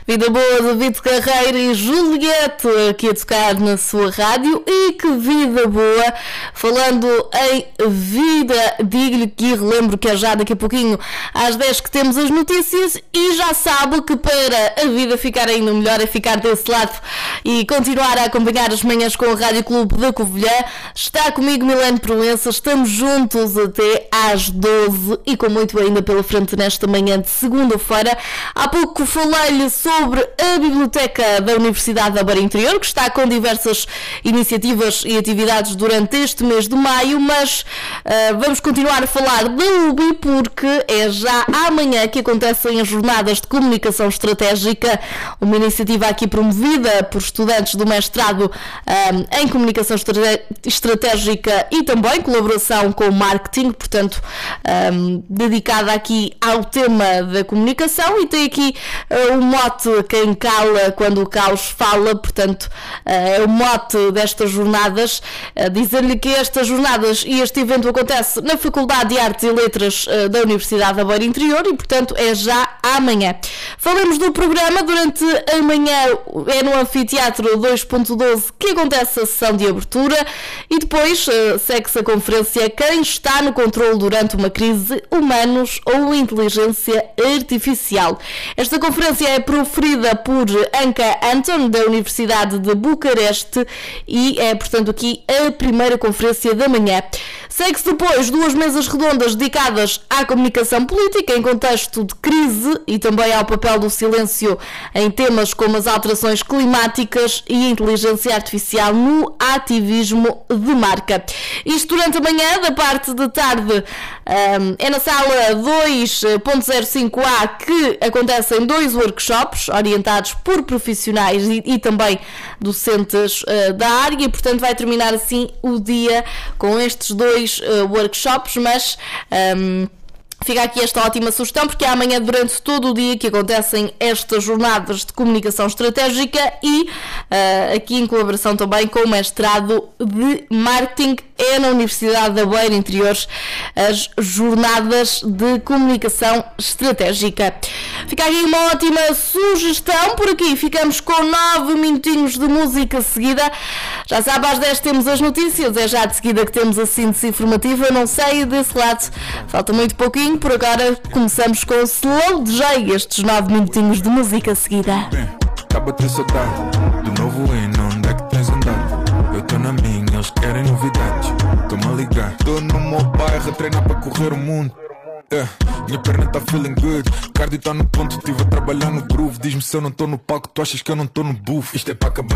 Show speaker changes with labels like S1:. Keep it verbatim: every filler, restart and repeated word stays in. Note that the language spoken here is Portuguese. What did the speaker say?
S1: Vida boa de Vitor Carreira e Juliette aqui a tocar na sua rádio. E que vida boa, falando em vida, digo-lhe que relembro que é já daqui a pouquinho às dez que temos as notícias e já sabe que para a vida ficar ainda melhor é ficar desse lado e continuar a acompanhar as manhãs com o Rádio Clube da Covilhã. Está comigo Milene Proença, estamos juntos até às doze e com muito ainda pela frente nesta manhã de segunda-feira. Há pouco falei-lhe sobre a Biblioteca da Universidade da Beira Interior, que está com diversas iniciativas e atividades durante este mês de maio, mas uh, vamos continuar a falar da U B I porque é já amanhã que acontecem as jornadas de comunicação estratégica, uma iniciativa aqui promovida por estudantes do mestrado um, em comunicação estratégica e também colaboração com o marketing, portanto um, dedicada aqui ao tema da comunicação, e tem aqui uh, o mote quem cala quando o caos fala, portanto uh, é o mote destas jornadas, uh, dizer-lhe que estas jornadas e este evento acontece na Faculdade de Artes e Letras uh, da Universidade da Beira Interior e portanto é já amanhã. Falamos do programa durante a manhã, é no Anfiteatro dois ponto doze que acontece a sessão de abertura e depois uh, segue-se a conferência Quem está no controle durante uma crise, humanos ou inteligência artificial. Esta conferência é proferida por Anka Anton da Universidade de Bucareste e é portanto aqui a primeira conferência da manhã. Segue-se depois duas mesas redondas dedicadas à comunicação política em contexto de crise e também ao papel do silêncio em temas como as alterações climáticas e a inteligência artificial no ativismo de marca. Isto durante a manhã, da parte de tarde um, é na sala dois ponto zero cinco A que acontecem dois workshops orientados por profissionais e, e também docentes uh, da área e portanto vai terminar assim o dia com estes dois Uh, workshops, mas um, fica aqui esta ótima sugestão porque é amanhã durante todo o dia que acontecem estas jornadas de comunicação estratégica e uh, aqui em colaboração também com o mestrado de marketing é na Universidade da Beira Interior as jornadas de comunicação estratégica. Fica aqui uma ótima sugestão. Por aqui ficamos com nove minutinhos de música seguida. Já sabe, às dez temos as notícias, é já de seguida que temos a síntese informativa. Não sei desse lado, falta muito pouquinho. Por agora começamos com o Slow D J, estes nove minutinhos de música seguida.
S2: Acaba de ter saudade do novo hino, onde é que tens andado? Eu tô na minha, eles querem novidades. Tô-me a ligar, tô no meu bairro a treinar para correr o mundo. Yeah. Minha perna tá feeling good, cardio tá no ponto, estive a trabalhar no groove. Diz-me se eu não tô no palco, tu achas que eu não tô no booth. Isto é para acabar.